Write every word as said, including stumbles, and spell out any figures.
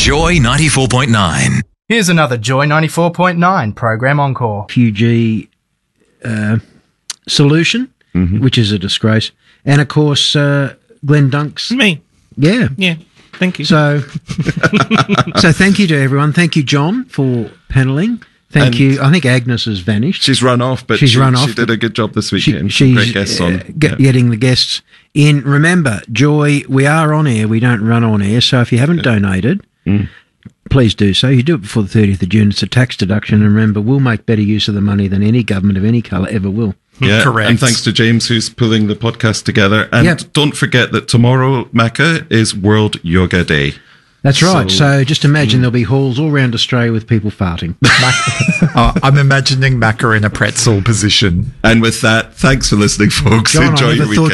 Joy ninety-four point nine. Here's another Joy ninety-four point nine program encore. Refugee uh, solution, mm-hmm. which is a disgrace. And, of course, uh, Glenn Dunk's... Me. Yeah. Yeah. Thank you. So, so thank you to everyone. Thank you, John, for panelling. Thank and you. I think Agnes has vanished. She's run off, but she's she, run off. She did a good job this weekend. She, she's Great guests on. Uh, get, yeah. Getting the guests in. Remember, Joy, we are on air. We don't run on air. So if you haven't yeah. donated, mm. please do so. You do it before the thirtieth of June. It's a tax deduction. And remember, we'll make better use of the money than any government of any colour ever will. Yeah, correct. And thanks to James, who's pulling the podcast together. And yep. don't forget that tomorrow, Macca, is World Yoga Day. That's right. So, so just imagine mm. there'll be halls all around Australia with people farting. oh, I'm imagining Macca in a pretzel position. And with that, thanks for listening, folks. John, Enjoy your weekend.